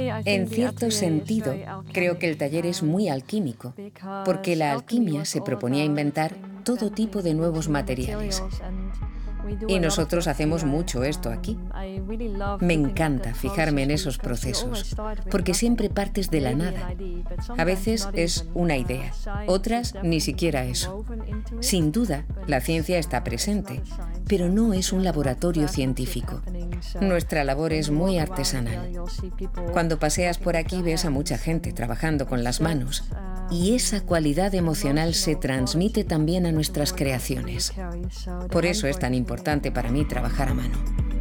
En cierto sentido, creo que el taller es muy alquímico, porque la alquimia se proponía inventar todo tipo de nuevos materiales. Y nosotros hacemos mucho esto aquí. Me encanta fijarme en esos procesos, porque siempre partes de la nada. A veces es una idea, otras ni siquiera eso. Sin duda, la ciencia está presente, pero no es un laboratorio científico. Nuestra labor es muy artesanal. Cuando paseas por aquí ves a mucha gente trabajando con las manos, y esa cualidad emocional se transmite también a nuestras creaciones. Por eso es tan importante para mí trabajar a mano.